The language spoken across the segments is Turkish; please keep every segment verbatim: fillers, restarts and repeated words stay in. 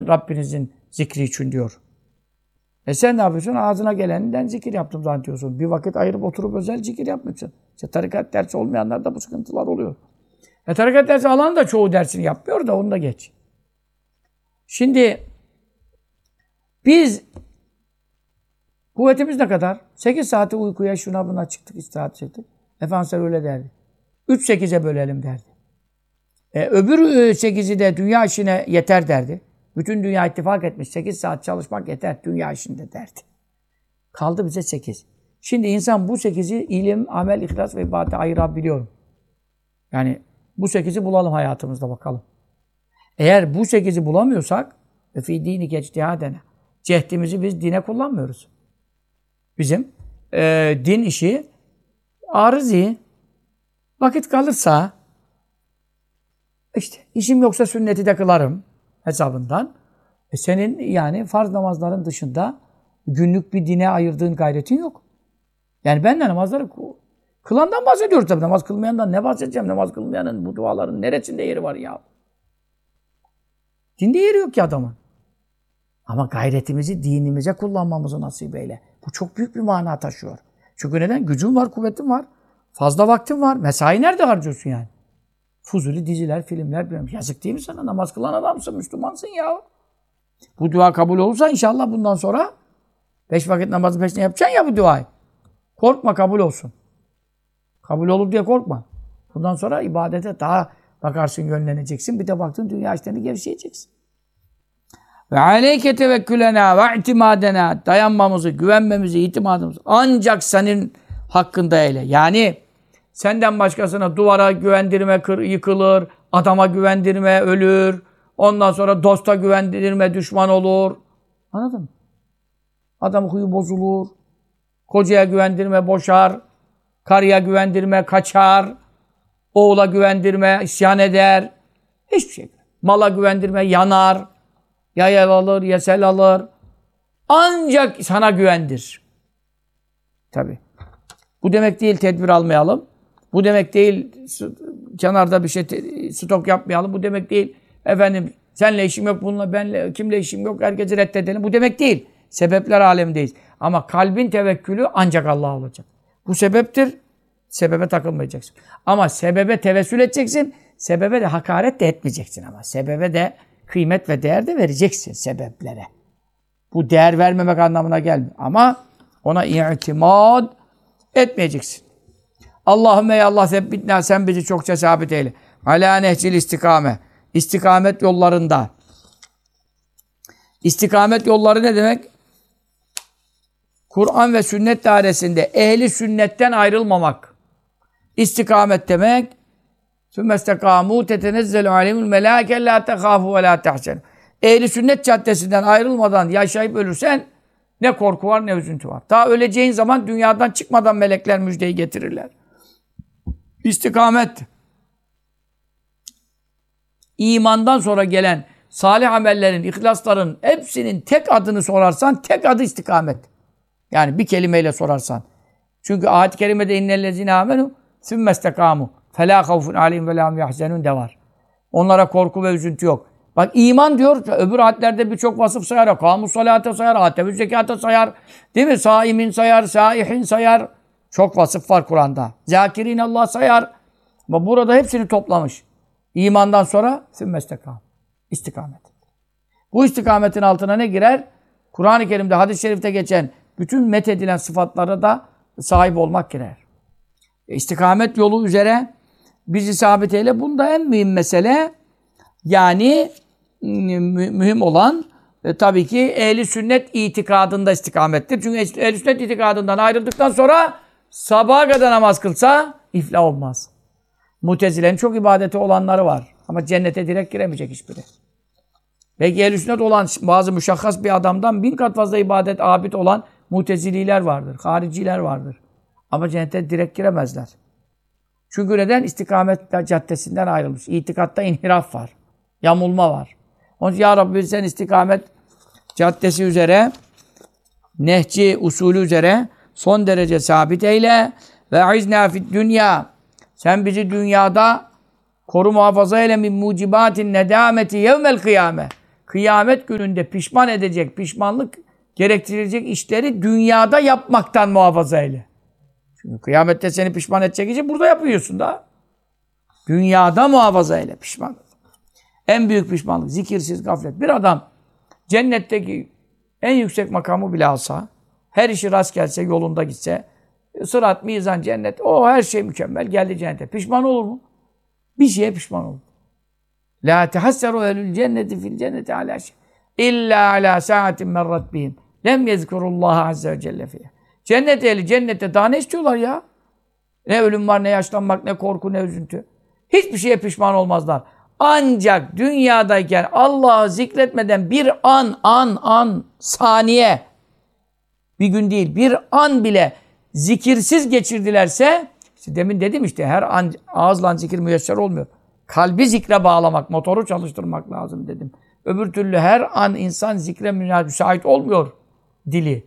Rabbinizin zikri için diyor. E sen ne yapıyorsun? Ağzına geleninden zikir yaptım zannediyorsun. Bir vakit ayırıp oturup özel zikir yapmışsın. İşte tarikat dersi olmayanlarda bu sıkıntılar oluyor. E tarikat dersi alan da çoğu dersini yapmıyor da onu da geç. Şimdi biz kuvvetimiz ne kadar? sekiz saati uykuya şuna buna çıktık, istirahat çektik. Efendimiz öyle derdi. üç sekize bölelim derdi. E, öbür sekizi de dünya işine yeter derdi. Bütün dünya ittifak etmiş. sekiz saat çalışmak yeter dünya işinde derdi. Kaldı bize sekiz. Şimdi insan bu sekizi ilim, amel, ihlas ve ibadete ayırabiliyor. Yani bu sekizi bulalım hayatımızda bakalım. Eğer bu sekizi bulamıyorsak fî dînike ictihâdena. Cehdimizi biz dine kullanmıyoruz. Bizim e, din işi arızi. Vakit kalırsa işte işim yoksa sünneti de kılarım hesabından. E senin yani farz namazların dışında günlük bir dine ayırdığın gayretin yok. Yani ben de namazları kılandan bahsediyoruz tabii. Namaz kılmayandan ne bahsedeceğim? Namaz kılmayanın bu duaların neresinde yeri var ya? Dinde yeri yok ki adamın. Ama gayretimizi dinimize kullanmamızı nasip eyle. Bu çok büyük bir mana taşıyor. Çünkü neden? Gücün var, kuvvetin var. Fazla vaktin var. Mesai nerede harcıyorsun yani? Fuzuli diziler, filmler. Bilmiyorum. Yazık değil mi sana? Namaz kılan adamsın, Müslümansın ya. Bu dua kabul olursa inşallah bundan sonra beş vakit namazı peşine yapacaksın ya bu duayı. Korkma, kabul olsun. Kabul olur diye korkma. Bundan sonra ibadete daha bakarsın, yönleneceksin. Bir de baktın dünya işlerini gevşeyeceksin. Ve aleyke tevekkülena ve itimadena, dayanmamızı, güvenmemizi, itimadımızı ancak senin hakkında eyle. Yani senden başkasına duvara güvendirme yıkılır, adama güvendirme ölür, ondan sonra dosta güvendirme düşman olur. Anladın mı? Adam huyu bozulur, kocaya güvendirme boşar, karıya güvendirme kaçar, oğula güvendirme isyan eder. Hiçbir şey. Mala güvendirme yanar. Ya yel alır, ya sel alır. Ancak sana güvendir. Tabii. Bu demek değil tedbir almayalım. Bu demek değil kenarda bir şey stok yapmayalım. Bu demek değil efendim senle işim yok, bununla benle kimle işim yok, herkesi reddedelim. Bu demek değil. Sebepler alemindeyiz. Ama kalbin tevekkülü ancak Allah'a olacak. Bu sebeptir. Sebebe takılmayacaksın. Ama sebebe tevessül edeceksin. Sebebe de hakaret de etmeyeceksin ama. Sebebe de kıymet ve değer de vereceksin sebeplere. Bu değer vermemek anlamına gelmiyor. Ama ona i'timad etmeyeceksin. Allahümme ya Allah sebbitna, sen bizi çokça sabit eyle. Alâ nehcil istikame. İstikamet yollarında. İstikamet yolları ne demek? Kur'an ve sünnet dairesinde ehli sünnetten ayrılmamak. İstikamet demek ثُمَّسْتَقَامُوا تَتَنَزَّلُ عَلَيْهِمُ الْمَلَائِكَةُ لَا تَخَافُوا وَلَا تَحْزَنُوا. Ehli sünnet caddesinden ayrılmadan yaşayıp ölürsen ne korku var ne üzüntü var. Daha öleceğin zaman dünyadan çıkmadan melekler müjdeyi getirirler. İstikamet. İmandan sonra gelen salih amellerin, ihlasların hepsinin tek adını sorarsan tek adı istikamet. Yani bir kelimeyle sorarsan. Çünkü ayet-i kerimede innellezine amenu sümmestekâmu felâ havfun aleyhim ve lâhum yahzenûn de var. Onlara korku ve üzüntü yok. Bak iman diyor, öbür ayetlerde birçok vasıf sayar. Kâmus salâte sayar, âtevü zekâte sayar. Değil mi? Sâimin sayar, sâihin sayar. Çok vasıf var Kur'an'da. Zâkirin Allah sayar. Ama burada hepsini toplamış. İmandan sonra sümmestekâm. İstikamet. Bu istikametin altına ne girer? Kur'an-ı Kerim'de, hadis-i şerifte geçen bütün methedilen sıfatlara da sahip olmak girer. E, istikamet yolu üzere bizi sabit eyle. Bunda en mühim mesele, yani mü mühim olan e, tabii ki ehli sünnet itikadında istikamettir. Çünkü ehli sünnet itikadından ayrıldıktan sonra sabaha kadar namaz kılsa iflah olmaz. Mutezile'nin çok ibadeti olanları var. Ama cennete direkt giremeyecek hiçbiri. Belki ehl-i sünnet olan bazı müşahhas bir adamdan bin kat fazla ibadet, abid olan mutezililer vardır. Hariciler vardır. Ama cennete direkt giremezler. Çünkü neden? İstikamet caddesinden ayrılmış. İtikatta inhiraf var. Yamulma var. Onun için ya Rabbi sen istikamet caddesi üzere, nehci usulü üzere son derece sabit eyle. Ve aizna fid dünya. Sen bizi dünyada koru muhafaza eyle min mucibatin nedameti yevmel kıyame. kıyamet gününde pişman edecek, pişmanlık gerektirecek işleri dünyada yapmaktan muhafaza eyle. Çünkü kıyamette seni pişman edecek için burada yapıyorsun da. Dünyada muhafaza eyle pişmanlık. En büyük pişmanlık zikirsiz gaflet. Bir adam cennetteki en yüksek makamı bile alsa, her işi rast gelse, yolunda gitse, sırat, mizan, cennet, o her şey mükemmel, geldi cennete. Pişman olur mu? Bir şeye pişman olur. La tehasseru ehlül cenneti fil cenneti ala şey. İlla ala saatin merrat bihim. Lem yezkurullaha azze ve celle fiyah. Cennet ehli cennette daha ne istiyorlar ya? Ne ölüm var, ne yaşlanmak, ne korku, ne üzüntü. Hiçbir şeye pişman olmazlar. Ancak dünyadayken Allah'ı zikretmeden bir an, an, an, saniye, bir gün değil, bir an bile zikirsiz geçirdilerse, işte demin dedim işte her an ağızla zikir müyesser olmuyor. Kalbi zikre bağlamak, motoru çalıştırmak lazım dedim. Öbür türlü her an insan zikre müsait olmuyor dili.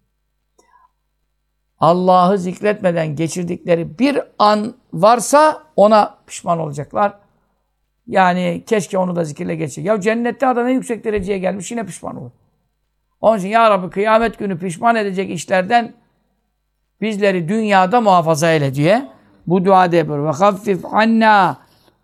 Allah'ı zikretmeden geçirdikleri bir an varsa ona pişman olacaklar. Yani keşke onu da zikirle geçir. Ya cennette adam en yüksek dereceye gelmiş yine pişman olur. Onun için ya Rabbi kıyamet günü pişman edecek işlerden bizleri dünyada muhafaza eyle diye bu duada yapıyor. Ve haffif anna.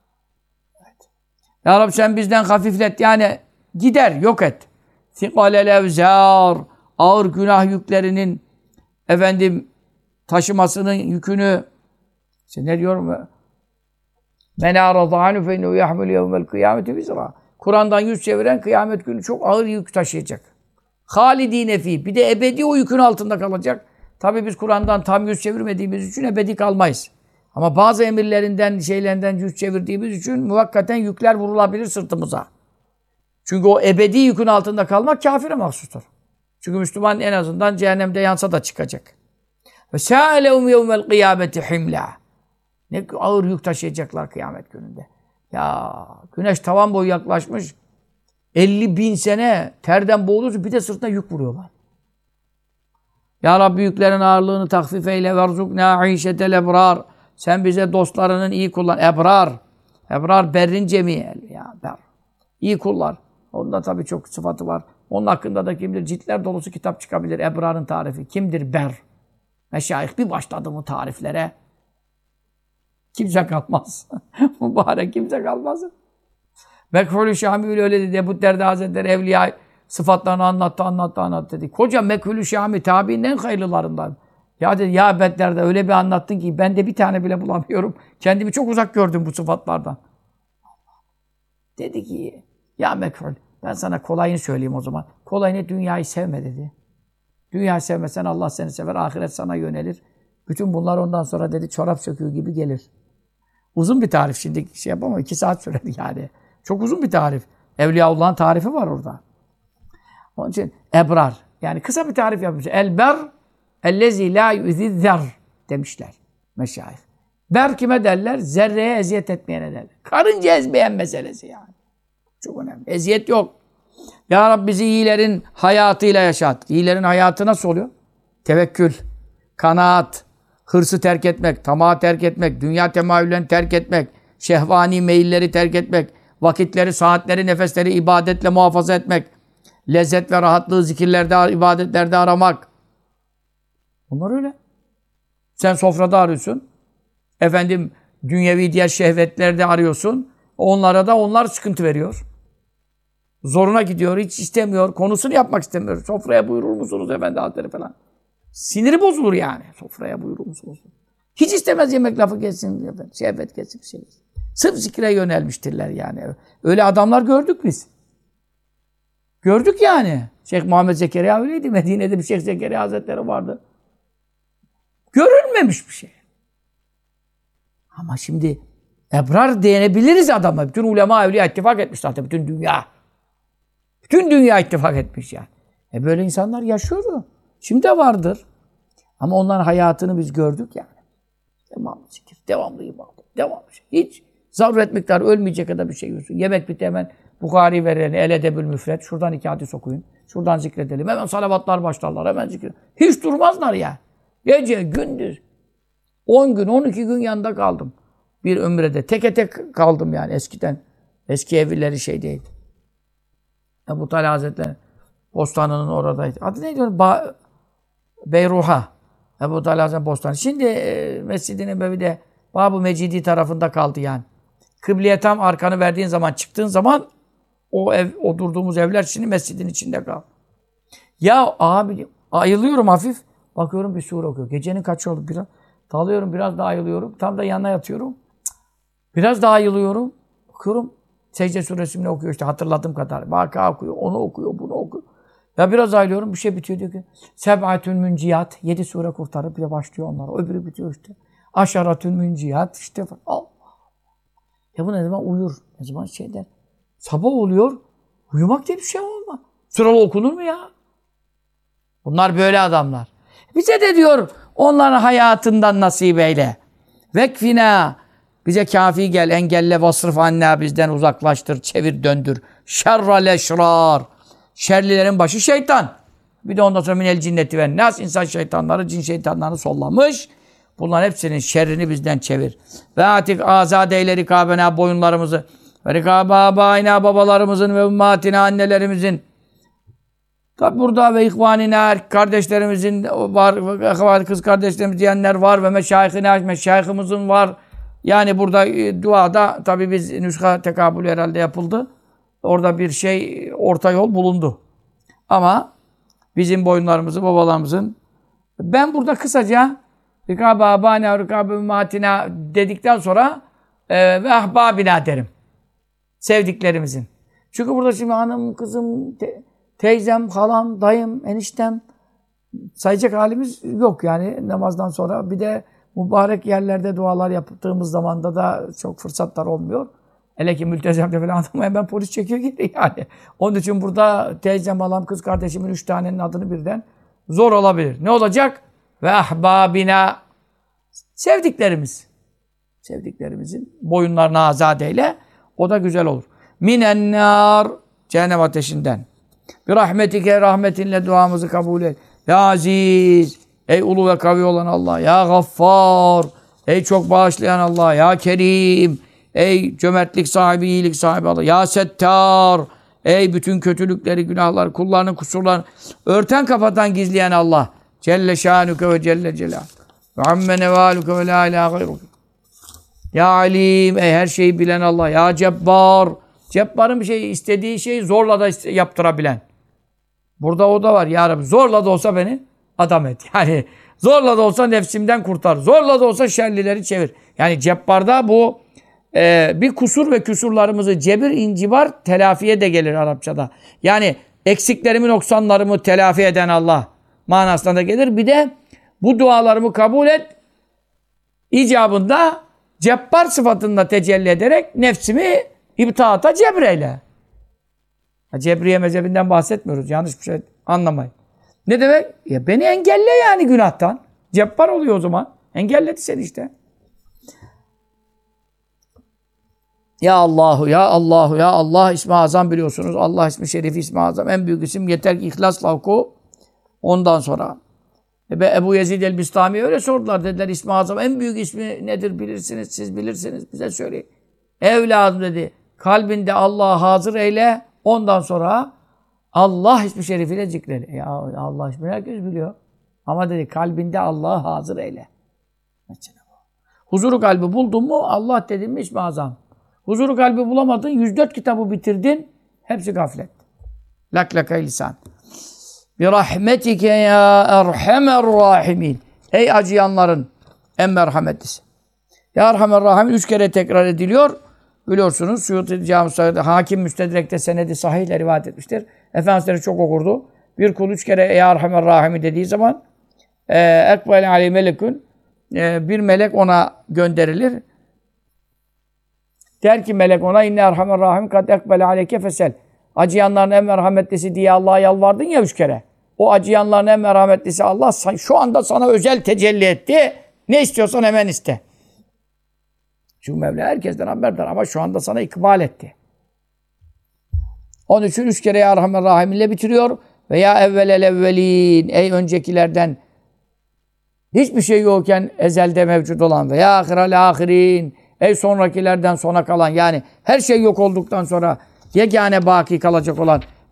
Ya Rabbi sen bizden hafiflet yani gider, yok et. Thiqalel evzar. Ağır günah yüklerinin efendim taşımasının yükünü işte ne diyorum? Men arada anhu fe innehu yahmelu yevmel kıyameti vizra. Kur'an'dan yüz çeviren kıyamet günü çok ağır yük taşıyacak. Halidine fi. Bir de ebedi o yükün altında kalacak. Tabii biz Kur'an'dan tam yüz çevirmediğimiz için ebedi kalmayız. Ama bazı emirlerinden, şeylerinden yüz çevirdiğimiz için muvakkaten yükler vurulabilir sırtımıza. Çünkü o ebedi yükün altında kalmak kafire mahsustur. Çünkü Müslüman en azından cehennemde yansa da çıkacak. Ve sâlehum yevmel kıyameti himlâ. Ne ağır yük taşıyacaklar kıyamet gününde. Ya güneş tavan boyu yaklaşmış. elli bin sene terden boğulursa bir de sırtına yük vuruyorlar. Ya Rabbi yüklerin ağırlığını takfif eyle verzuknâ işetel ebrar. Sen bize dostlarının iyi kullan. Ebrar. Ebrar berrin cemi. Ya ber. İyi kullar. Onda tabii çok sıfatı var. Onun hakkında da kimdir? Ciltler dolusu kitap çıkabilir. Ebrar'ın tarifi. Kimdir ber? Meşayih bir başladı bu tariflere. Kimse kalmaz. Mübarek kimse kalmaz. Mekhul-ü Şamil öyle dedi. Ebu Derda Hazretleri evliya sıfatlarını anlattı, anlattı, anlattı dedi. Koca Mekhul-ü Şamil tabiinin en hayırlılarından. Ya dedi ya Ebu Derda öyle bir anlattın ki ben de bir tane bile bulamıyorum. Kendimi çok uzak gördüm bu sıfatlardan. Dedi ki ya Mekhul ben sana kolayını söyleyeyim o zaman. Kolayını dünyayı sevme dedi. Dünyayı sevmesen Allah seni sever, ahiret sana yönelir. Bütün bunlar ondan sonra dedi çorap söküğü gibi gelir. Uzun bir tarif şimdi şey yapamam. iki saat süredi yani. Çok uzun bir tarif. Evliyaullah'ın tarifi var orada. Onun için ebrar. Yani kısa bir tarif yapmış. Elber ellezî lâ yu'zizzer demişler meşayih. Ber kime derler? Zerreye eziyet etmeyene derler. Karınca ezmeyen meselesi yani. Çok önemli. Eziyet yok. Ya Rabbi bizi iyilerin hayatıyla yaşat. İyilerin hayatı nasıl oluyor? Tevekkül, kanaat, hırsı terk etmek, tamağı terk etmek, dünya temayüllerini terk etmek, şehvani meyilleri terk etmek, vakitleri, saatleri, nefesleri ibadetle muhafaza etmek, lezzet ve rahatlığı zikirlerde, ibadetlerde aramak. Bunlar öyle. Sen sofrada arıyorsun. Efendim dünyevi diğer şehvetlerde arıyorsun. Onlara da onlar sıkıntı veriyor. Zoruna gidiyor, hiç istemiyor. Konusunu yapmak istemiyor. Sofraya buyurur musunuz efendi hazretleri falan. Siniri bozulur yani. Sofraya buyurur musunuz? Hiç istemez yemek lafı geçsin. Şehvet geçsin. Şey. Sırf zikre yönelmiştirler yani. Öyle adamlar gördük biz. Gördük yani. Şeyh Muhammed Zekeriya öyleydi. Medine'de bir Şeyh Zekeriya Hazretleri vardı. Görülmemiş bir şey. Ama şimdi ebrar diyebiliriz adama. Bütün ulema evliya ittifak etmiş zaten. Bütün dünya. Bütün dünya ittifak etmiş yani. E böyle insanlar yaşıyordu. Şimdi de vardır. Ama onların hayatını biz gördük yani. Devamlı zikir, devamlı ibadet, devamlı şey. Hiç zaruret miktarı ölmeyecek kadar bir şey yiyorsun. Yemek bitti hemen Bukhari verelim, El Edebül Müfred. Şuradan iki hadis okuyun. Şuradan zikredelim. Hemen salavatlar başlarlar. Hemen zikir. Hiç durmazlar ya. Gece, gündüz. on gün, on iki gün yanında kaldım. Bir ömrede. Teke tek kaldım yani eskiden. Eski evlileri şey değil. Ebu Talha Hazretleri Bostanı'nın oradaydı. Adı neydi? Ba Beyruha. Ebu Talha Hazretleri Bostanı. Şimdi e, Mescid-i Nebevi'de Bab-ı Mecidi tarafında kaldı yani. Kıbleye tam arkanı verdiğin zaman, çıktığın zaman o ev, o durduğumuz evler şimdi mescidin içinde kaldı. Ya abi ayılıyorum hafif. Bakıyorum bir sure okuyor. Gecenin kaçı oldu biraz. Dalıyorum biraz daha ayılıyorum. Tam da yanına yatıyorum. Biraz daha ayılıyorum. Bakıyorum Secde suresini okuyor işte hatırladığım kadar. Vaka okuyor, onu okuyor, bunu okuyor. Ya biraz ayılıyorum bir şey bitiyor diyor ki Seb'atül münciyat. Yedi sure kurtarıp bir de başlıyor onlar. Öbürü bitiyor işte. Aşaratül münciyat işte. Allah. Ya bu ne zaman uyur? Ne zaman şey der? Sabah oluyor. Uyumak diye bir şey olmaz. Sıralı okunur mu ya? Bunlar böyle adamlar. Bize de diyor onların hayatından nasip eyle. Vekfina. Bize kafi gel, engelle, vasrıf anna bizden uzaklaştır, çevir, döndür. Şerrel eşrar. Şerlilerin başı şeytan. Bir de ondan sonra minel cinneti ve nas insan şeytanları, cin şeytanlarını sollamış. Bunların hepsinin şerrini bizden çevir. Ve atik azadeyleri kabena boyunlarımızı ve rikababayna babalarımızın ve ümmatina annelerimizin. Tabi burada ve ihvanina kardeşlerimizin var, kız kardeşlerimiz diyenler var ve meşayihina meşayihimizin var. Yani burada e, duada tabi biz nüsha tekabülü herhalde yapıldı. Orada bir şey orta yol bulundu. Ama bizim boyunlarımızın, babalarımızın ben burada kısaca rikâb-ı âbâna, rikâb-ı ümmâtina dedikten sonra e, ve ahbâbina derim. Sevdiklerimizin. Çünkü burada şimdi hanım, kızım, te teyzem, halam, dayım, eniştem sayacak halimiz yok yani namazdan sonra. Bir de mübarek yerlerde dualar yaptığımız zamanda da çok fırsatlar olmuyor. Hele ki mültezemde falan adamı hemen polis çekiyor gibi yani. Onun için burada teyzem, halam, kız kardeşimin üç tanenin adını birden zor olabilir. Ne olacak? Ve ahbabina sevdiklerimiz. Sevdiklerimizin boyunlarına azat eyle. O da güzel olur. Minennâr cehennem ateşinden. Bir rahmetike rahmetinle duamızı kabul et. Ya aziz. Ey ulu ve kavi olan Allah. Ya gaffar. Ey çok bağışlayan Allah. Ya kerim. Ey cömertlik sahibi, iyilik sahibi Allah. Ya settar. Ey bütün kötülükleri, günahları, kullarının kusurlarını örten kapatan gizleyen Allah. Celle şanuke ve celle celal. Ve amme nevaluke ve la ilahe gayruk. Ya alim. Ey her şeyi bilen Allah. Ya cebbar. Cebbarın bir şey istediği şeyi zorla da yaptırabilen. Burada o da var. Ya Rabbi zorla da olsa beni adam et. Yani zorla da olsa nefsimden kurtar. Zorla da olsa şerlileri çevir. Yani cebbarda bu e, bir kusur ve küsurlarımızı cebir, incibar telafiye de gelir Arapçada. Yani eksiklerimi, noksanlarımı telafi eden Allah manasına da gelir. Bir de bu dualarımı kabul et. İcabında cebbar sıfatında tecelli ederek nefsimi İbtaata cebreyle. Cebriye mezhebinden bahsetmiyoruz. Yanlış bir şey anlamayın. Ne demek? Ya beni engelle yani günahtan. Cebbar oluyor o zaman. Engelledi seni işte. Ya Allahu, ya Allahu, ya Allah ismi azam biliyorsunuz. Allah ismi şerifi ismi azam. En büyük isim yeter ki ihlasla oku. Ondan sonra e Ebu Yezid el-Bistami öyle sordular. Dediler ismi azam en büyük ismi nedir bilirsiniz. Siz bilirsiniz. Bize söyleyin. Evladım dedi. Kalbinde Allah'ı hazır eyle. Ondan sonra Allah ismi şerifiyle zikreyle. Ya Allah ismini herkes biliyor. Ama dedi kalbinde Allah'ı hazır eyle. Mesela huzuru kalbi buldun mu Allah dedin mi ismi azam. Huzuru kalbi bulamadın yüz dört kitabı bitirdin. Hepsi gaflet. Lak lakay lisan. Bi rahmetike ya erhamer rahimin. Ey acıyanların en merhametlisi. Ya erhamer rahimin üç kere tekrar ediliyor. Biliyorsunuz Suyuti Cami-i Hakim Müstedrek'te senedi sahihle rivayet etmiştir. Efendimiz çok okurdu. Bir kul üç kere Ya Erhamer Rahimi dediği zaman ekbel aleyhi melekün bir melek ona gönderilir. Der ki melek ona inne Erhamer Rahim kad ekbel aleyke fesel. Acıyanların en merhametlisi diye Allah'a yalvardın ya üç kere. O acıyanların en merhametlisi Allah şu anda sana özel tecelli etti. Ne istiyorsan hemen iste. Çünkü Mevla herkesten haberdar ama şu anda sana ikbal etti. Onun için üç kere Ya Rahman Rahim ile bitiriyor. Ve Ya evvelel evvelin. Ey öncekilerden hiçbir şey yokken ezelde mevcut olan. Ve Ya ahirel ahirin. Ey sonrakilerden sona kalan. Yani her şey yok olduktan sonra yegane baki kalacak olan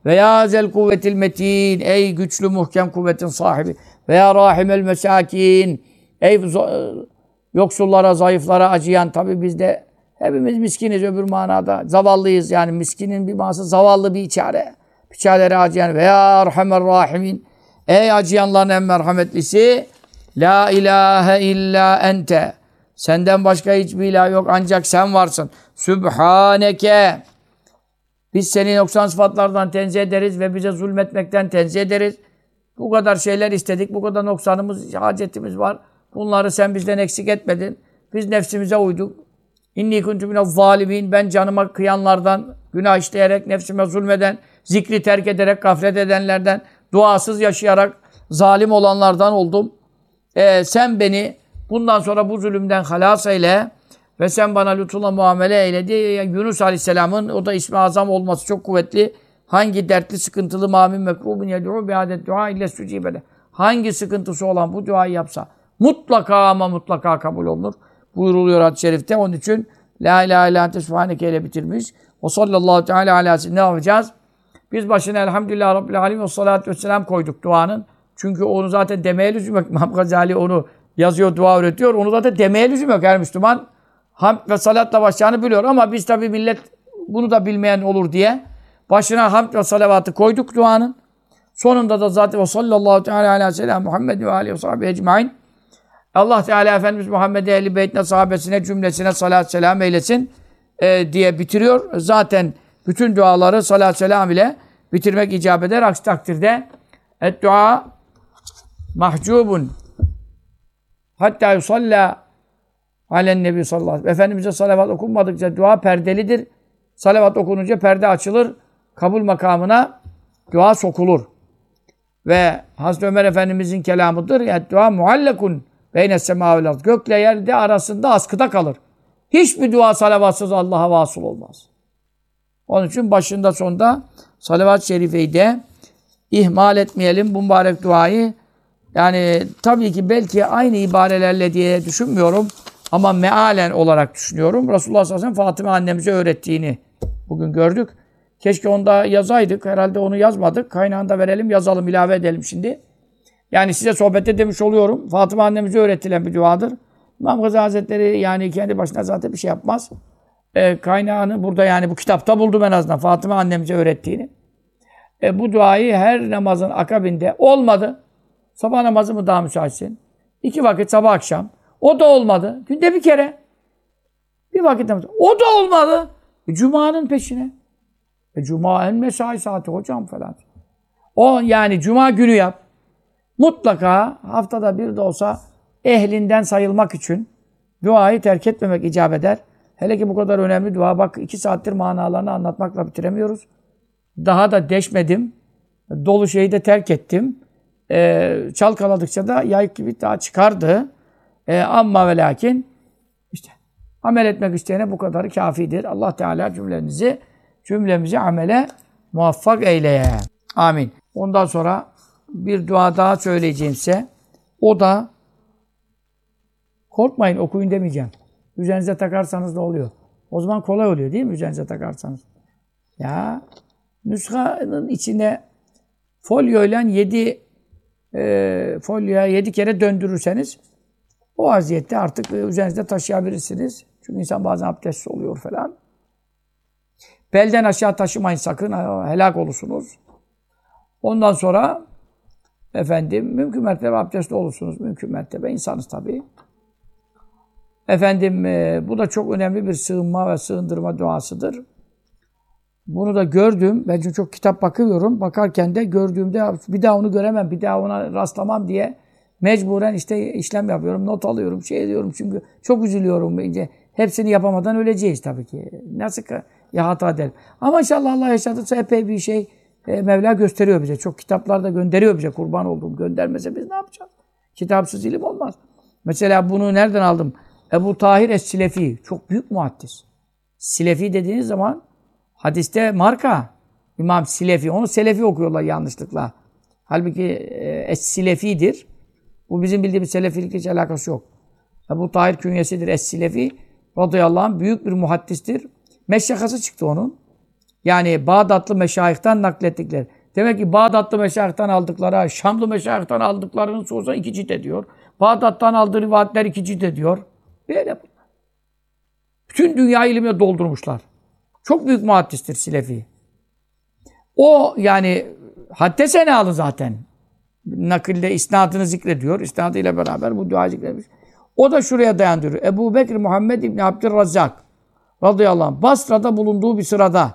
Ve ya zel kuvvetil metin. Ey güçlü muhkem kuvvetin sahibi. Ve ya rahimel mesakin. Ey yoksullara, zayıflara acıyan. Tabi biz de hepimiz miskiniz öbür manada. Zavallıyız yani. Miskinin bir manası zavallı bir çare. Bir çarelere acıyan. Ve ya erhamer rahimin. Ey acıyanların en merhametlisi. La ilahe illa ente. Senden başka hiçbir ilah yok. Ancak sen varsın. Sübhaneke. Biz seni noksan sıfatlardan tenzih ederiz ve bize zulmetmekten tenzih ederiz. Bu kadar şeyler istedik. Bu kadar noksanımız, hacetimiz var. Bunları sen bizden eksik etmedin. Biz nefsimize uyduk. İnni kuntu minez zalimin. Ben canıma kıyanlardan, günah işleyerek, nefsime zulmeden, zikri terk ederek, gaflet edenlerden, duasız yaşayarak zalim olanlardan oldum. Ee, sen beni bundan sonra bu zulümden halas eyle ve sen bana lütfunla muamele eyle diye Yunus Aleyhisselam'ın, o da ismi azam olması çok kuvvetli. Hangi dertli, sıkıntılı, mamin mekrubun yed'u bi'adet dua ile sücibele. Hangi sıkıntısı olan bu duayı yapsa mutlaka ama mutlaka kabul olunur. Buyuruluyor hadis-i şerifte. Onun için la ilahe illa ente sübhaneke ile bitirmiş. O sallallahu teala aleyhi ve sellem ne yapacağız? Biz başına elhamdülillah Rabbil alemin ve salatu vesselam koyduk duanın. Çünkü onu zaten demeye lüzum yok. İmam Gazali onu yazıyor, dua öğretiyor. Onu zaten demeye lüzum yok. Her Müslüman hamd ve salatla başlayacağını biliyor. Ama biz tabii millet bunu da bilmeyen olur diye başına hamd ve salavatı koyduk duanın. Sonunda da zaten o sallallahu teala aleyhi ve sellem Muhammed ve aleyhi ve sahibi ecmain. Allah Teala Efendimiz Muhammed'e, ehl-i beytine, sahabesine, cümlesine salat selam eylesin e, diye bitiriyor. Zaten bütün duaları salat selam ile bitirmek icap eder. Aksi takdirde et-dua mahcubun hatta yusalla alen nebi sallallahu aleyhi ve sellem. Efendimiz'e salavat okunmadıkça dua perdelidir. Salavat okununca perde açılır. Kabul makamına dua sokulur. Ve Hazreti Ömer Efendimiz'in kelamıdır. Yani dua muallekun beyne semâ vel ard. Gökle yerde arasında askıda kalır. Hiçbir dua salavatsız Allah'a vasıl olmaz. Onun için başında sonunda salavat-ı şerifeyi de ihmal etmeyelim bu mübarek duayı. Yani tabii ki belki aynı ibarelerle diye düşünmüyorum ama mealen olarak düşünüyorum. Resulullah sallallahu aleyhi ve sellem Fatıma annemize öğrettiğini bugün gördük. Keşke onu da yazaydık. Herhalde onu yazmadık. Kaynağında verelim, yazalım, ilave edelim şimdi. Yani size sohbette demiş oluyorum. Fatıma annemize öğretilen bir duadır. İmam Gazali Hazretleri yani kendi başına zaten bir şey yapmaz. E, kaynağını burada yani bu kitapta buldum en azından. Fatıma annemize öğrettiğini. E, bu duayı her namazın akabinde olmadı. Sabah namazı mı daha müsaitsin? İki vakit sabah akşam. O da olmadı. Günde bir kere. Bir vakit namazı. O da olmadı. E, Cuma'nın peşine. E, Cuma en mesai saati hocam falan. O yani Cuma günü yap. Mutlaka haftada bir de olsa ehlinden sayılmak için duayı terk etmemek icap eder. Hele ki bu kadar önemli dua. Bak iki saattir manalarını anlatmakla bitiremiyoruz. Daha da deşmedim. Dolu şeyi de terk ettim. Ee, çalkaladıkça da yayık gibi daha çıkardı. Ee, amma ve lakin işte amel etmek isteyene bu kadarı kafidir. Allah Teala cümlemizi cümlemizi amele muvaffak eyleye. Amin. Ondan sonra bir dua daha söyleyeceğimse o da korkmayın okuyun demeyeceğim. Üzerinize takarsanız da oluyor. O zaman kolay oluyor değil mi üzerinize takarsanız? Ya nüshanın içine folyoyla yedi e, folyoya yedi kere döndürürseniz o vaziyette artık üzerinizde taşıyabilirsiniz. Çünkü insan bazen abdestsiz oluyor falan. Belden aşağı taşımayın sakın. Helak olursunuz. Ondan sonra efendim mümkün mertebe abdestli olursunuz. Mümkün mertebe insanız tabii. Efendim e, bu da çok önemli bir sığınma ve sığındırma duasıdır. Bunu da gördüm. Ben çünkü çok kitap bakıyorum. Bakarken de gördüğümde bir daha onu göremem, bir daha ona rastlamam diye mecburen işte işlem yapıyorum, not alıyorum, şey diyorum çünkü çok üzülüyorum. Bence hepsini yapamadan öleceğiz tabii ki. Nasıl ya hata eder. Ama inşallah Allah yaşatırsa epey bir şey e, Mevla gösteriyor bize. Çok kitaplarda gönderiyor bize. Kurban olduğum göndermese biz ne yapacağız? Kitapsız ilim olmaz. Mesela bunu nereden aldım? Ebu Tahir Es-Silefi. Çok büyük muhaddis. Silefi dediğiniz zaman hadiste marka. İmam Silefi. Onu Selefi okuyorlar yanlışlıkla. Halbuki e, Es-Silefi'dir. Bu bizim bildiğimiz Selefilik hiç alakası yok. Ebu Tahir künyesidir Es-Silefi. Radıyallahu anh büyük bir muhaddistir. Meşyakası çıktı onun. Yani Bağdatlı meşayihten naklettikleri. Demek ki Bağdatlı meşayihten aldıkları, Şamlı meşayihten aldıklarını sorsan iki cilt ediyor. Bağdat'tan aldığı rivayetler iki cilt ediyor. Böyle bunlar. Bütün dünya ilimle doldurmuşlar. Çok büyük muhaddistir Silefi. O yani haddesene alın zaten. Nakilde isnadını zikrediyor. İsnadıyla beraber bu dua zikredilmiş. O da şuraya dayandırıyor. Ebu Bekir Muhammed İbni Abdülrazzak radıyallahu anh Basra'da bulunduğu bir sırada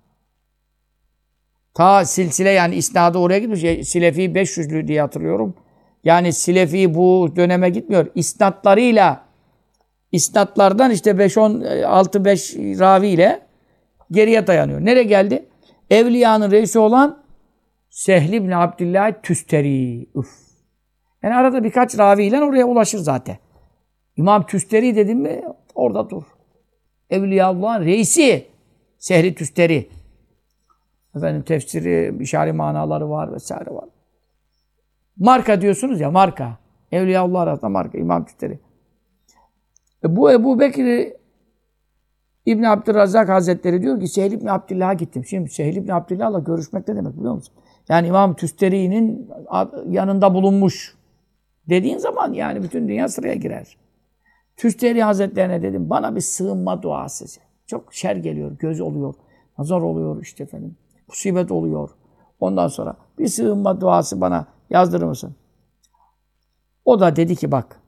ta silsile yani isnadı oraya gitmiş. Silefi beş yüzlü diye hatırlıyorum. Yani Silefi bu döneme gitmiyor. İsnatlarıyla isnatlardan işte beş on altı beş raviyle geriye dayanıyor. Nereye geldi? Evliyanın reisi olan Sehl ibn Abdillah Tüsteri. Uf. Yani arada birkaç raviyle oraya ulaşır zaten. İmam Tüsteri dedim mi orada dur. Evliyaullah'ın reisi Sehl-i Tüsteri. Efendim tefsiri, işari manaları var vesaire var. Marka diyorsunuz ya marka. Evliyaullah arasında marka İmam Tüsteri. E bu Ebu Bekir İbn Abdurrazzak Hazretleri diyor ki Sehl ibn Abdillah'a gittim. Şimdi Sehl ibn Abdillah'la görüşmek ne demek biliyor musun? Yani İmam Tüsteri'nin yanında bulunmuş dediğin zaman yani bütün dünya sıraya girer. Tüsteri Hazretlerine dedim bana bir sığınma duası. Çok şer geliyor, göz oluyor, nazar oluyor işte efendim. Musibet oluyor. Ondan sonra bir sığınma duası bana yazdırır mısın? O da dedi ki bak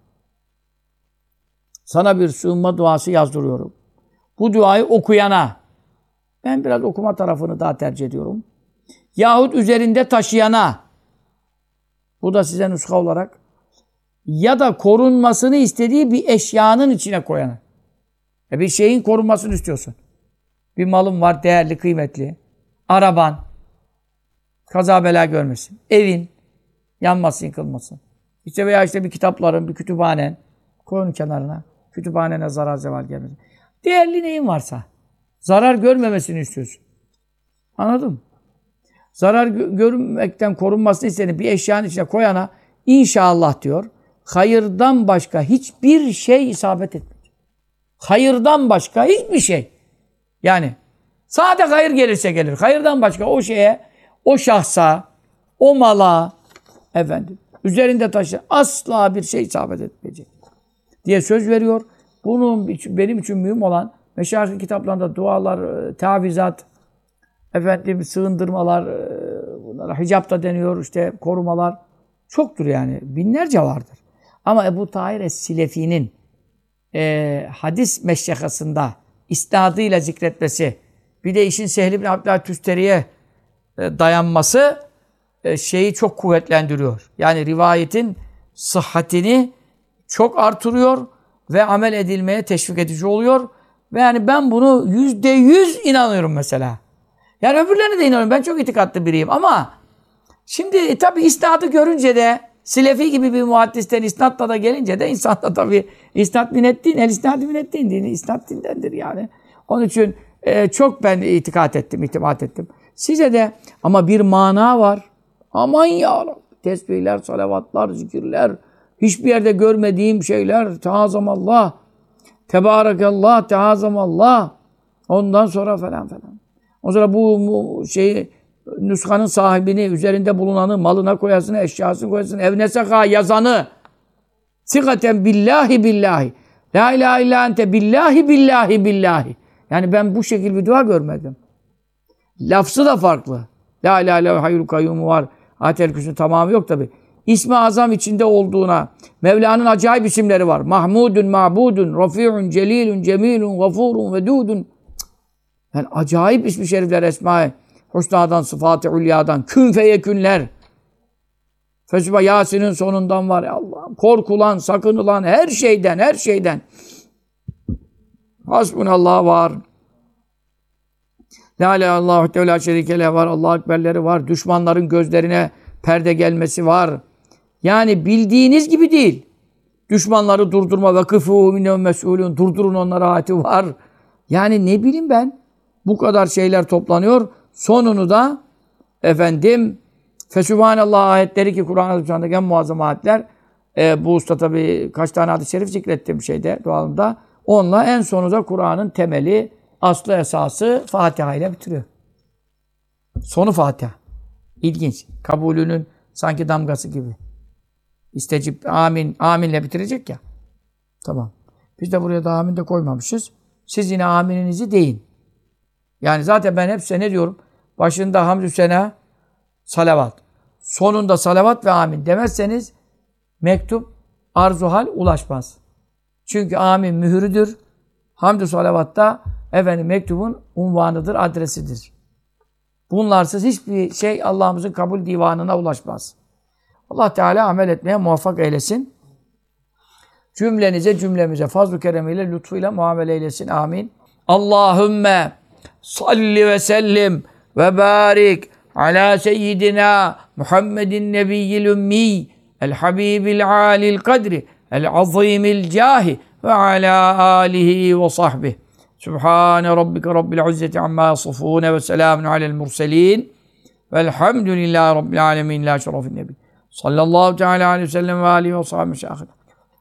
sana bir sığınma duası yazdırıyorum. Bu duayı okuyana, ben biraz okuma tarafını daha tercih ediyorum. Yahut üzerinde taşıyana, bu da size nuska olarak, ya da korunmasını istediği bir eşyanın içine koyana. E bir şeyin korunmasını istiyorsun. Bir malın var, değerli, kıymetli. Araban, kaza bela görmesin. Evin, yanmasın, yıkılmasın. İşte veya işte bir kitapların, bir kütüphanen, koyun kenarına. Kütüphanene zarar zeval gelmesin. Değerli neyin varsa. Zarar görmemesini istiyorsun. Anladın mı? Zarar gö- görünmekten korunmasını istediğin bir eşyanın içine koyana inşallah diyor. Hayırdan başka hiçbir şey isabet etmeyecek. Hayırdan başka hiçbir şey. Yani sade hayır gelirse gelir. Hayırdan başka o şeye, o şahsa, o mala efendim üzerinde taşı asla bir şey isabet etmeyecek diye söz veriyor. Bunun benim için mühim olan meşayih kitaplarında dualar, tavizat, efendim sığındırmalar, bunlara hicap da deniyor işte korumalar çoktur yani binlerce vardır. Ama Ebu Tahir Es-Silefi'nin e, hadis meşyakasında isnadıyla zikretmesi, bir de işin Sehl ibn Abdillah Tüsteri'ye e, dayanması e, şeyi çok kuvvetlendiriyor. Yani rivayetin sıhhatini çok artırıyor ve amel edilmeye teşvik edici oluyor. Ve yani ben bunu yüzde yüz inanıyorum mesela. Yani öbürlerine de inanıyorum. Ben çok itikatlı biriyim ama şimdi e, tabii isnadı görünce de Silefi gibi bir muhaddisten isnatla da gelince de insan da tabii isnat minettin, el isnadı minettin dini isnat dindendir yani. Onun için e, çok ben itikat ettim, itimat ettim. Size de ama bir mana var. Aman ya Rabbi. Tesbihler, salavatlar, zikirler, hiçbir yerde görmediğim şeyler. Teazamallah, tebârekallah, teazamallah. Ondan sonra falan falan. Ondan sonra bu şeyi, nüshanın sahibini, üzerinde bulunanı, malına koyasını, eşyasını koyasını, evne seka yazanı. Sikaten billahi billahi. La ilahe illa ente billahi billahi billahi. Yani ben bu şekilde bir dua görmedim. Lafzı da farklı. La ilahe illa hayyul kayyumu var. Ayetel Kürsü'nün tamamı yok tabi. İsmi azam içinde olduğuna, Mevla'nın acayip isimleri var. Mahmudun, ma'budun, rafi'un, celilun, cemilun, gafurun, vedudun. Yani acayip ismi şerifler, Esma-i Husna'dan, Sıfat-ı Ulya'dan, kün feyekünler. Fesubha Yasin'in sonundan var. Allah'ım korkulan, sakınılan her şeyden, her şeyden. Hasbunallah var. La ilahe illallah ve la şerike leh var. Allahu ekberleri var. Düşmanların gözlerine perde gelmesi var. Yani bildiğiniz gibi değil. Düşmanları durdurma ve kıfû minhum mes'ûlûn. Durdurun onlara ayeti var. Yani ne bileyim ben. Bu kadar şeyler toplanıyor. Sonunu da efendim Fesubhanallah ayetleri ki Kur'an-ı en muazzam ayetler. E, bu usta tabii kaç tane hadis-i şerif zikrettim şeyde dualımda. Onunla en sonu da Kur'an'ın temeli, aslı esası Fatiha ile bitiriyor. Sonu Fatiha. İlginç. Kabulünün sanki damgası gibi. İstecip amin, aminle bitirecek ya. Tamam. Biz de buraya da amin de koymamışız. Siz yine amininizi deyin. Yani zaten ben hep size ne diyorum? Başında hamdü sena, salavat. Sonunda salavat ve amin demezseniz mektup arzuhal ulaşmaz. Çünkü amin mühürüdür. Hamdü salavat da efendim mektubun unvanıdır, adresidir. Bunlarsız hiçbir şey Allah'ımızın kabul divanına ulaşmaz. Allah Teala amel etmeye muvaffak eylesin. Cümlenize cümlemize fazl-ı keremiyle, lütfuyla muamele eylesin. Amin. Allahümme salli ve sellim ve barik ala seyyidina Muhammedin nebiyyil ümmi el habibil alil kadri el azimil cahi ve ala alihi ve sahbihi. Sübhane rabbike rabbil izzeti amma yasifun ve selamun alel murselin velhamdülillahi rabbil alemin la şerefin nebi. Sallallahu teala aleyhi ve sellem ve alihi ve sahbihi şahına.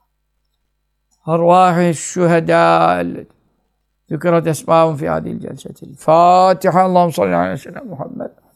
Arvâhi şühedâ zikret esmâhum fî hâdil celsetil. Fâtiha. Allahümme salli aleyhi ve sellem Muhammed.